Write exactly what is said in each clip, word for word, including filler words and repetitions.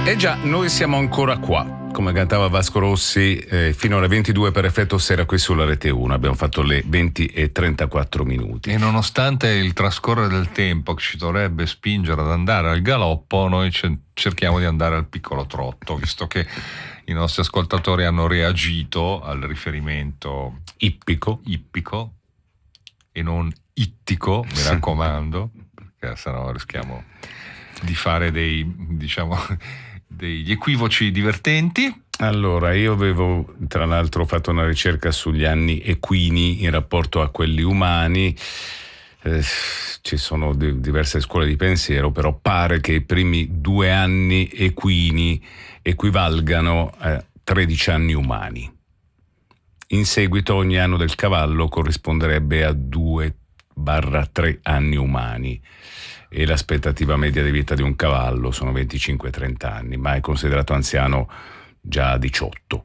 E già, noi siamo ancora qua, come cantava Vasco Rossi, eh, fino alle ventidue per effetto sera qui sulla Rete uno. Abbiamo fatto le venti e trentaquattro minuti. E nonostante il trascorrere del tempo che ci dovrebbe spingere ad andare al galoppo, noi cerchiamo di andare al piccolo trotto, visto che i nostri ascoltatori hanno reagito al riferimento ippico, ippico e non ittico, mi raccomando, perché sennò rischiamo di fare dei, diciamo, degli equivoci divertenti. Allora, io avevo tra l'altro fatto una ricerca sugli anni equini in rapporto a quelli umani. Eh, ci sono di, diverse scuole di pensiero, però pare che i primi due anni equini equivalgano a tredici anni umani. In seguito ogni anno del cavallo corrisponderebbe a due tre anni umani e l'aspettativa media di vita di un cavallo sono venticinque trenta anni, ma è considerato anziano già a diciotto.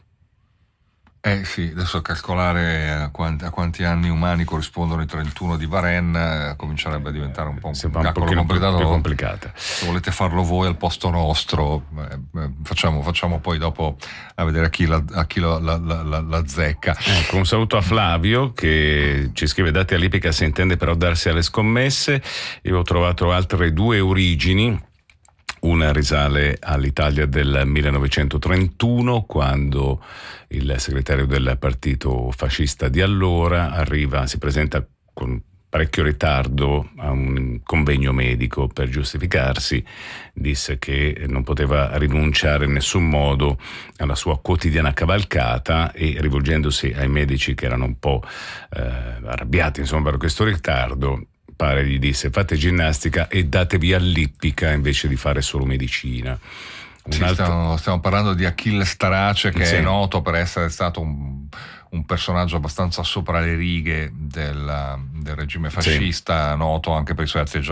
Eh sì, adesso calcolare a quanti, a quanti anni umani corrispondono i trentuno di Varenne eh, comincerebbe a diventare un po' un, un, un pochino complicato, più complicata. Se volete farlo voi al posto nostro, eh, facciamo, facciamo poi dopo a vedere a chi la, a chi la, la, la, la zecca. Ecco, un saluto a Flavio che ci scrive: dati all'ippica si intende però darsi alle scommesse. Io ho trovato altre due origini. Una risale all'Italia del millenovecentotrentuno, quando il segretario del partito fascista di allora arriva, si presenta con parecchio ritardo a un convegno medico per giustificarsi. Disse che non poteva rinunciare in nessun modo alla sua quotidiana cavalcata e, rivolgendosi ai medici che erano un po' eh, arrabbiati insomma per questo ritardo, pare gli disse: fate ginnastica e datevi all'ippica invece di fare solo medicina. Un sì, altro... stiamo, stiamo parlando di Achille Starace, che sì. è noto per essere stato un, un personaggio abbastanza sopra le righe del, del regime fascista, sì. noto anche per i suoi atteggiamenti